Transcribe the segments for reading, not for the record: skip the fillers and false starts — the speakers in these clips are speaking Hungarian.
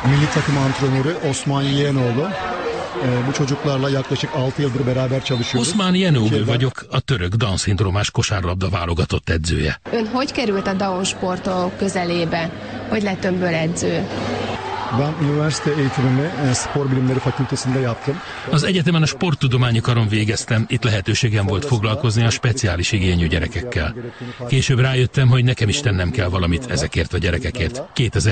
Milli takım antrenörü Osman Yeğenoğlu. Bu çocuklarla yaklaşık 6 yıldır beraber çalışıyoruz. Osman Yeğenoğlu vagyok, a török Down-szindrómás kosárlabda válogatott edzője. Ön hogy került a Down sportolók közelébe? Hogy lett önből edző? Ben üniversite eğitimimi spor bilimleri fakültesinde yaptım. Az egyetemen a sporttudományi karon végeztem, itt lehetőségem volt foglalkozni a speciális igényű gyerekekkel. Később rájöttem, hogy nekem is tennem kell valamit ezekért a gyerekekért.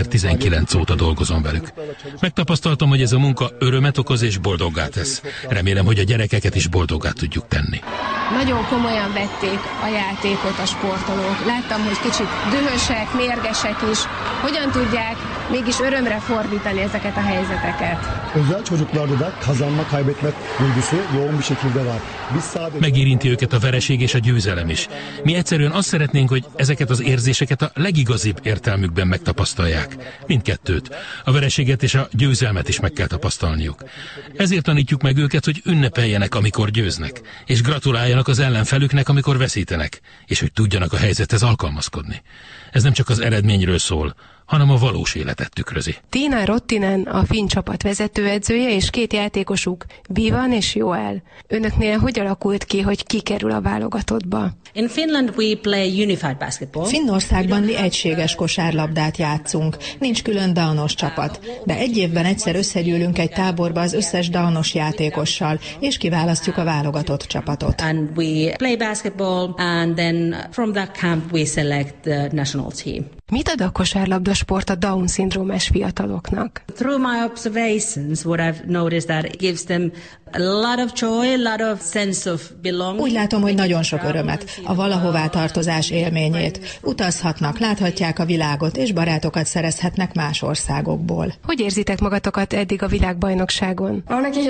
2019 óta dolgozom velük. Megtapasztaltam, hogy ez a munka örömet okoz és boldoggá tesz. Remélem, hogy a gyerekeket is boldoggá tudjuk tenni. Nagyon komolyan vették a játékot a sportolók. Láttam, hogy kicsit dühösek, mérgesek is. Hogyan tudják mégis örömre fordítani ezeket a helyzeteket? Özel çocuklarda da kazanma kaybetme duygusu yoğun bir şekilde var. Megérinti őket a vereség és a győzelem is. Mi egyszerűen azt szeretnénk, hogy ezeket az érzéseket a legigazibb értelmükben megtapasztalják. Mindkettőt. A vereséget és a győzelmet is meg kell tapasztalniuk. Ezért tanítjuk meg őket, hogy ünnepeljenek, amikor győznek, és gratuláljanak az ellenfelüknek, amikor veszítenek, és hogy tudjanak a helyzethez alkalmazkodni. Ez nem csak az eredményről szól, hanem a valós életet tükrözi. Tiina Rottinen a finn csapat vezetőedzője és 2 játékosuk, Bivan és Joel. Önöknél hogy alakult ki, hogy ki kerül a válogatottba? In Finland we play unified basketball. Finnországban mi egységes kosárlabdát játszunk. Nincs külön Downos csapat, de egy évben egyszer összegyűlünk egy táborba az összes Downos játékossal, és kiválasztjuk a válogatott csapatot. And we play basketball and then from that camp we select the national team. Mit ad a kosárlabda sport a Down-szindrómás fiataloknak? Through my observations, what I've noticed that it gives them a lot of joy, a lot of sense of belonging. Úgy látom, hogy nagyon sok örömet, a valahová tartozás élményét. Utazhatnak, láthatják a világot, és barátokat szerezhetnek más országokból. Hogy érzitek magatokat eddig a világbajnokságon?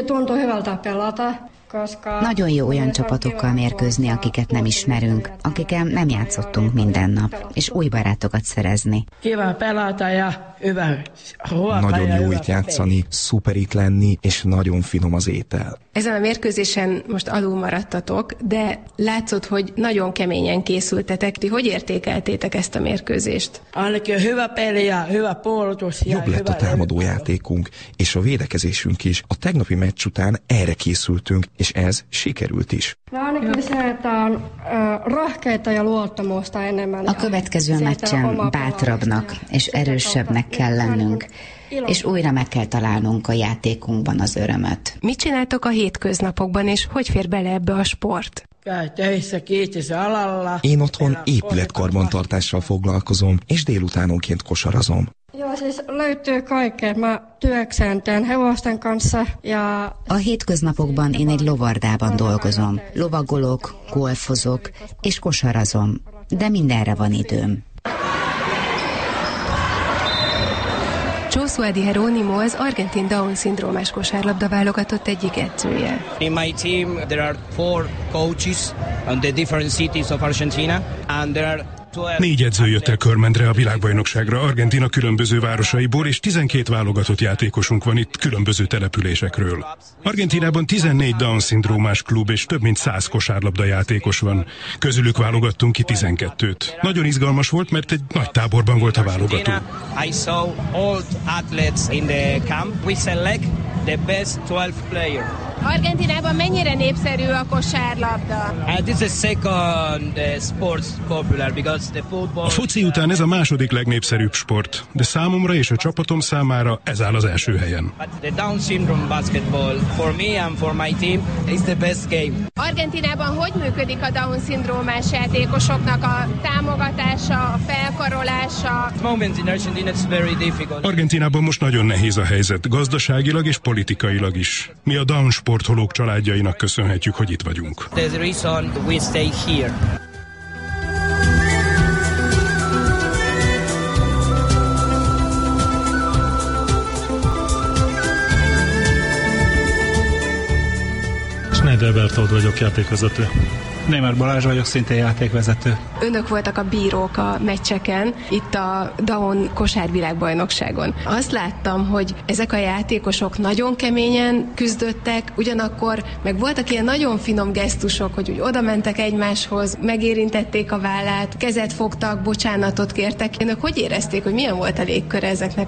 Nagyon jó olyan csapatokkal mérkőzni, akiket nem ismerünk, akikkel nem játszottunk minden nap, és új barátokat szerezni. Nagyon jó itt játszani, szuper itt lenni, és nagyon finom az étel. Ezen a mérkőzésen most alul maradtatok, de látszott, hogy nagyon keményen készültetek. Ti hogy értékeltétek ezt a mérkőzést? Jobb lett a támadójátékunk, és a védekezésünk is. A tegnapi meccs után erre készültünk, és ez sikerült is. A következő meccsen bátrabbnak és erősebbnek kell lennünk, és újra meg kell találnunk a játékunkban az örömöt. Mit csináltok a hétköznapokban, és hogy fér bele ebbe a sport? Én otthon épületkarbantartással foglalkozom, és délutánonként kosarazom. A hétköznapokban én egy lovardában dolgozom. Lovagolok, golfozok és kosarazom, de mindenre van időm. Josué Di Jerónimo az argentin Down-szindrómás kosárlabda válogatott egyik edzője. In my team there are 4 coaches on the different cities of Argentina and there are 4 edző jött el Körmendre a világbajnokságra Argentina különböző városaiból, és 12 válogatott játékosunk van itt különböző településekről. Argentinában 14 Down-szindrómás klub és több mint 100 kosárlabda játékos van. Közülük válogattunk ki 12-t. Nagyon izgalmas volt, mert egy nagy táborban volt a válogató. I saw all athletes in the camp. We select the best 12 players. Argentinában mennyire népszerű a kosárlabda? A foci után ez a második legnépszerűbb sport, de számomra és a csapatom számára ez áll az első helyen. Argentinában hogy működik a Down-szindrómás játékosoknak a támogatása, a felkarolása? Argentinában most nagyon nehéz a helyzet, gazdaságilag és politikailag is. Mi a Down sportolók családjainak köszönhetjük, hogy itt vagyunk. Schneider Bertold vagyok, játékvezető. Németh Balázs vagyok, szintén játékvezető. Önök voltak a bírók a meccseken, itt a Down kosárvilágbajnokságon. Azt láttam, hogy ezek a játékosok nagyon keményen küzdöttek, ugyanakkor meg voltak ilyen nagyon finom gesztusok, hogy úgy oda mentek egymáshoz, megérintették a vállát, kezet fogtak, bocsánatot kértek. Önök hogy érezték, hogy milyen volt a légkör ezeknek a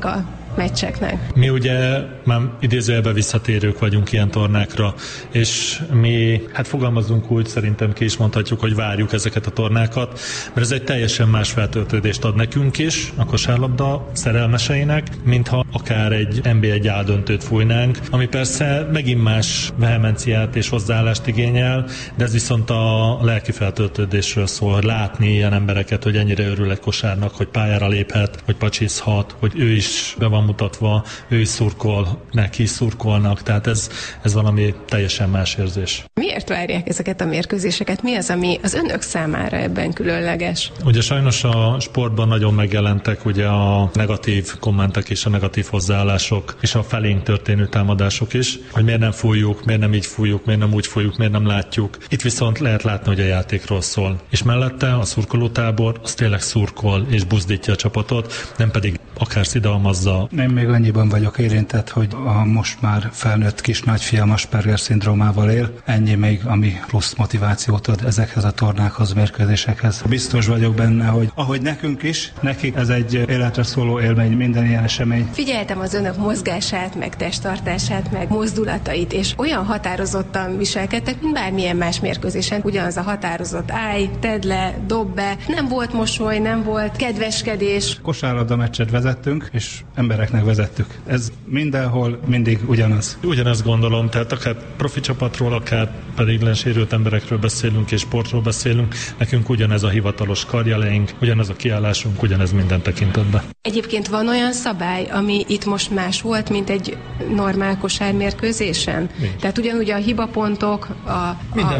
meccseknek. Mi ugye már idézőjelben visszatérők vagyunk ilyen tornákra, és mi, hát fogalmazunk úgy, szerintem ki is mondhatjuk, hogy várjuk ezeket a tornákat, mert ez egy teljesen más feltöltődést ad nekünk is, a kosárlabda szerelmeseinek, mintha akár egy NB1 A-döntőt fújnánk, ami persze megint más vehemenciát és hozzáállást igényel, de ez viszont a lelki feltöltődésről szól, hogy látni ilyen embereket, hogy ennyire örül egy kosárnak, hogy pályára léphet, hogy pacsizhat, hogy ő is be van mutatva, ő is szurkol, neki is szurkolnak, tehát ez valami teljesen más érzés. Miért várják ezeket a mérkőzéseket? Mi az, ami az önök számára ebben különleges? Ugye sajnos a sportban nagyon megjelentek ugye a negatív kommentek és a negatív hozzáállások, és a felénk történő támadások is, hogy miért nem fújjuk, miért nem így fújjuk, miért nem úgy fújjuk, miért nem látjuk. Itt viszont lehet látni, hogy a játékról szól. És mellette a szurkolótábor az tényleg szurkol és buzdítja a csapatot, nem pedig akár szidalmazza. Én még annyiban vagyok érintett, hogy a most már felnőtt kis nagyfiam Asperger-szindrómával él. Ennyi még, ami plusz motivációt ad ezekhez a tornákhoz, mérkőzésekhez. Biztos vagyok benne, hogy ahogy nekünk is, nekik ez egy életre szóló élmény, minden ilyen esemény. Figyeltem az önök mozgását, meg testtartását, meg mozdulatait, és olyan határozottan viselkedtek, mint bármilyen más mérkőzésen. Ugyanaz a határozott állj, tedd le, dob be. Nem volt mosoly, nem volt kedveskedés. Kosárlabda meccset vezettünk, és embereknek vezettük. Ez mindenhol mindig ugyanaz. Ugyanezt gondolom, tehát akár profi csapatról, akár pedig sérült emberekről beszélünk és sportról beszélünk, nekünk ugyanez a hivatalos karjeleink, ugyanez a kiállásunk, ugyanez minden tekintetben. Egyébként van olyan szabály, ami itt most más volt, mint egy normál kosármérkőzésen? Nincs. Tehát ugyanúgy a hibapontok, a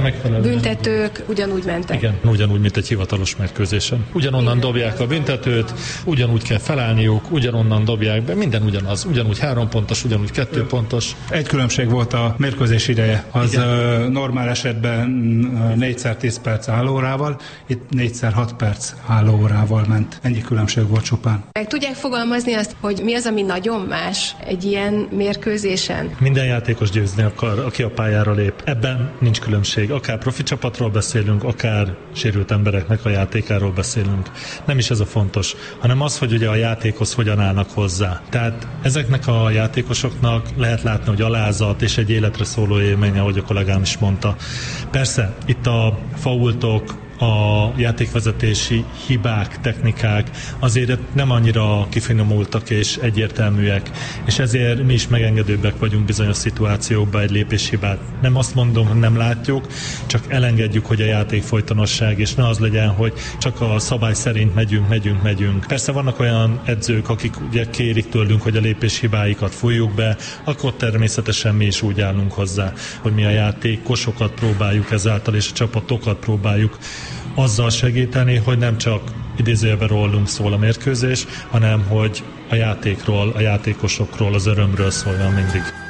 büntetők ugyanúgy mentek? Igen, ugyanúgy, mint egy hivatalos mérkőzésen. Ugyanonnan dobják a büntetőt, ugyanúgy kell felállniuk, ugyanonnan dobják be, minden ugyanaz, ugyanúgy 3 pontos, ugyanúgy 2 pontos. Egy különbség volt a mérkőzés ideje. Az normál esetben 4x10 perc állórával, itt 4x6 perc állórával ment. Ennyi különbség volt csupán. Meg tudják fogalmazni azt, hogy mi az, ami nagyon más egy ilyen mérkőzésen? Minden játékos győzni akar, aki a pályára lép. Ebben nincs különbség. Akár profi csapatról beszélünk, akár sérült embereknek a játékáról beszélünk. Nem is ez a fontos, hanem az, hogy ugye a játékhoz hogyan állnak hozzá. Tehát ezeknek a játékosoknak lehet látni, hogy alázat és egy életre szóló élmény, ahogy a kollégám is mondta. Persze, itt a faultok, a játékvezetési hibák, technikák azért nem annyira kifinomultak és egyértelműek, és ezért mi is megengedőbbek vagyunk bizonyos szituációkban egy lépéshibát. Nem azt mondom, hogy nem látjuk, csak elengedjük, hogy a játék folytonosság, és ne az legyen, hogy csak a szabály szerint megyünk. Persze vannak olyan edzők, akik ugye kérik tőlünk, hogy a lépéshibáikat fújjuk be, akkor természetesen mi is úgy állunk hozzá, hogy mi a játékosokat próbáljuk ezáltal, és a csapatokat próbáljuk azzal segíteni, hogy nem csak idézőjelben rólunk szól a mérkőzés, hanem hogy a játékról, a játékosokról, az örömről szóljon mindig.